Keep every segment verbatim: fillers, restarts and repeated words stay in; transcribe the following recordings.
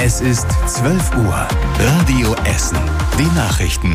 Es ist zwölf Uhr. Radio Essen. Die Nachrichten.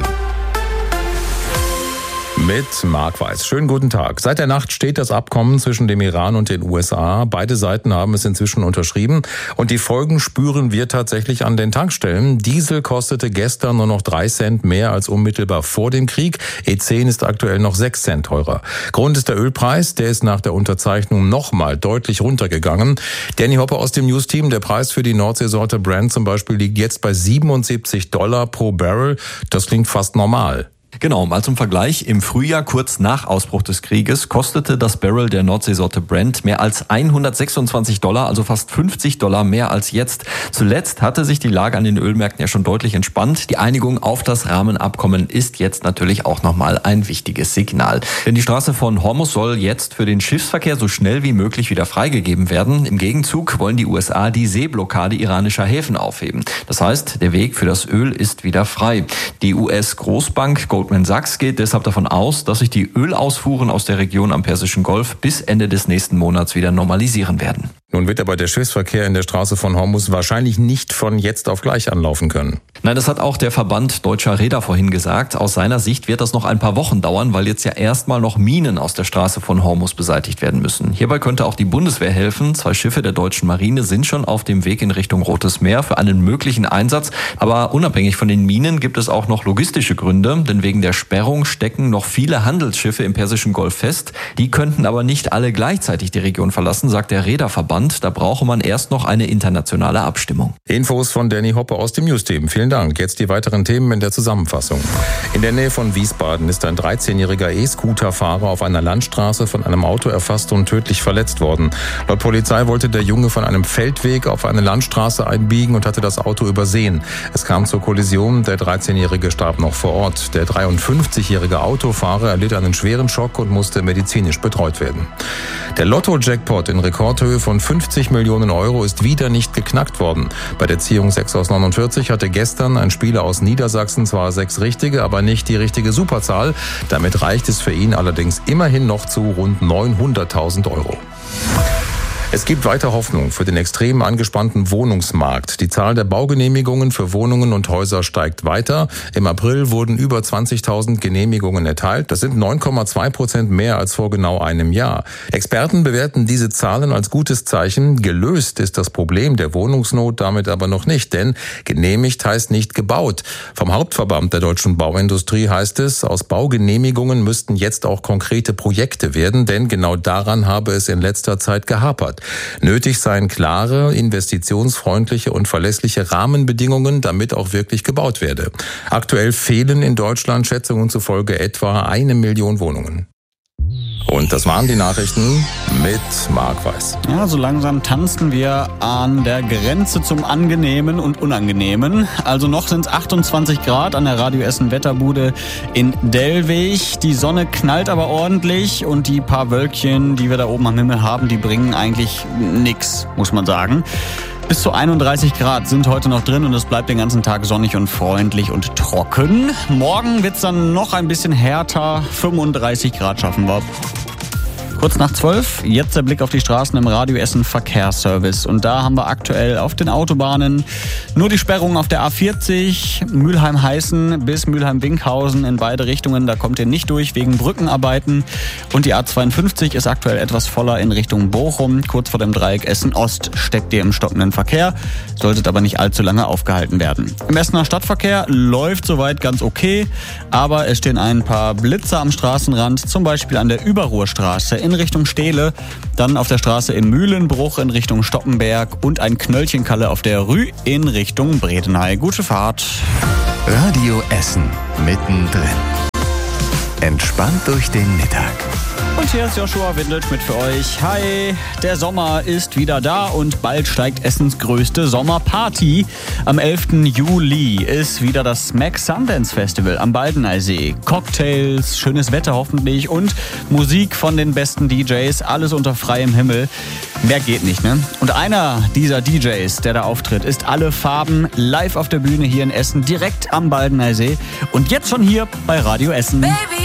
Mit Marc Weiß. Schönen guten Tag. Seit der Nacht steht das Abkommen zwischen dem Iran und den U S A. Beide Seiten haben es inzwischen unterschrieben. Und die Folgen spüren wir tatsächlich an den Tankstellen. Diesel kostete gestern nur noch drei Cent mehr als unmittelbar vor dem Krieg. E zehn ist aktuell noch sechs Cent teurer. Grund ist der Ölpreis. Der ist nach der Unterzeichnung nochmal deutlich runtergegangen. Danny Hoppe aus dem News-Team. Der Preis für die Nordseesorte Brent zum Beispiel liegt jetzt bei siebenundsiebzig Dollar pro Barrel. Das klingt fast normal. Genau, mal zum Vergleich. Im Frühjahr, kurz nach Ausbruch des Krieges, kostete das Barrel der Nordseesorte Brent mehr als hundertsechsundzwanzig Dollar, also fast fünfzig Dollar mehr als jetzt. Zuletzt hatte sich die Lage an den Ölmärkten ja schon deutlich entspannt. Die Einigung auf das Rahmenabkommen ist jetzt natürlich auch nochmal ein wichtiges Signal. Denn die Straße von Hormuz soll jetzt für den Schiffsverkehr so schnell wie möglich wieder freigegeben werden. Im Gegenzug wollen die U S A die Seeblockade iranischer Häfen aufheben. Das heißt, der Weg für das Öl ist wieder frei. Die U S-Großbank Goldman Sachs geht deshalb davon aus, dass sich die Ölausfuhren aus der Region am Persischen Golf bis Ende des nächsten Monats wieder normalisieren werden. Nun wird aber der Schiffsverkehr in der Straße von Hormuz wahrscheinlich nicht von jetzt auf gleich anlaufen können. Nein, das hat auch der Verband Deutscher Reeder vorhin gesagt. Aus seiner Sicht wird das noch ein paar Wochen dauern, weil jetzt ja erstmal noch Minen aus der Straße von Hormuz beseitigt werden müssen. Hierbei könnte auch die Bundeswehr helfen. Zwei Schiffe der deutschen Marine sind schon auf dem Weg in Richtung Rotes Meer für einen möglichen Einsatz. Aber unabhängig von den Minen gibt es auch noch logistische Gründe, denn wegen der Sperrung stecken noch viele Handelsschiffe im Persischen Golf fest. Die könnten aber nicht alle gleichzeitig die Region verlassen, sagt der Reederverband. Da brauche man erst noch eine internationale Abstimmung. Infos von Danny Hoppe aus dem News-Team. Vielen Dank. Jetzt die weiteren Themen in der Zusammenfassung. In der Nähe von Wiesbaden ist ein dreizehnjähriger E-Scooter-Fahrer auf einer Landstraße von einem Auto erfasst und tödlich verletzt worden. Laut Polizei wollte der Junge von einem Feldweg auf eine Landstraße einbiegen und hatte das Auto übersehen. Es kam zur Kollision. Der dreizehnjährige starb noch vor Ort. Der dreiundfünfzigjährige Autofahrer erlitt einen schweren Schock und musste medizinisch betreut werden. Der Lotto-Jackpot in Rekordhöhe von fünfzig Millionen Euro ist wieder nicht geknackt worden. Bei der Ziehung sechs aus neunundvierzig hatte gestern ein Spieler aus Niedersachsen zwar sechs richtige, aber nicht die richtige Superzahl. Damit reicht es für ihn allerdings immerhin noch zu rund neunhunderttausend Euro. Es gibt weiter Hoffnung für den extrem angespannten Wohnungsmarkt. Die Zahl der Baugenehmigungen für Wohnungen und Häuser steigt weiter. Im April wurden über zwanzigtausend Genehmigungen erteilt. Das sind neun Komma zwei Prozent mehr als vor genau einem Jahr. Experten bewerten diese Zahlen als gutes Zeichen. Gelöst ist das Problem der Wohnungsnot damit aber noch nicht, denn genehmigt heißt nicht gebaut. Vom Hauptverband der deutschen Bauindustrie heißt es, aus Baugenehmigungen müssten jetzt auch konkrete Projekte werden, denn genau daran habe es in letzter Zeit gehapert. Nötig seien klare, investitionsfreundliche und verlässliche Rahmenbedingungen, damit auch wirklich gebaut werde. Aktuell fehlen in Deutschland Schätzungen zufolge etwa eine Million Wohnungen. Und das waren die Nachrichten mit Marc Weiß. Ja, so langsam tanzen wir an der Grenze zum Angenehmen und Unangenehmen. Also noch sind es achtundzwanzig Grad an der Radio Essen Wetterbude in Dellwig. Die Sonne knallt aber ordentlich und die paar Wölkchen, die wir da oben am Himmel haben, die bringen eigentlich nix, muss man sagen. Bis zu einunddreißig Grad sind heute noch drin und es bleibt den ganzen Tag sonnig und freundlich und trocken. Morgen wird's dann noch ein bisschen härter. fünfunddreißig Grad schaffen wir. Kurz nach zwölf, jetzt der Blick auf die Straßen im Radio Essen Verkehrsservice. Und da haben wir aktuell auf den Autobahnen nur die Sperrung auf der A vierzig, Mülheim-Heißen bis Mülheim-Winkhausen in beide Richtungen. Da kommt ihr nicht durch wegen Brückenarbeiten. Und die A zweiundfünfzig ist aktuell etwas voller in Richtung Bochum. Kurz vor dem Dreieck Essen-Ost steckt ihr im stockenden Verkehr, solltet aber nicht allzu lange aufgehalten werden. Im Essener Stadtverkehr läuft soweit ganz okay, aber es stehen ein paar Blitzer am Straßenrand, zum Beispiel an der Überruhrstraße in Richtung Stehle, dann auf der Straße in Mühlenbruch in Richtung Stoppenberg und ein Knöllchenkalle auf der Rü in Richtung Bredeney. Gute Fahrt. Radio Essen mittendrin. Entspannt durch den Mittag. Und hier ist Joshua Windelt mit für euch. Hi, der Sommer ist wieder da und bald steigt Essens größte Sommerparty. Am elften Juli ist wieder das Smack Sundance Festival am Baldeneysee. Cocktails, schönes Wetter hoffentlich und Musik von den besten D Js, alles unter freiem Himmel. Mehr geht nicht, ne? Und einer dieser D Js, der da auftritt, ist Alle Farben live auf der Bühne hier in Essen, direkt am Baldeneysee und jetzt schon hier bei Radio Essen. Baby.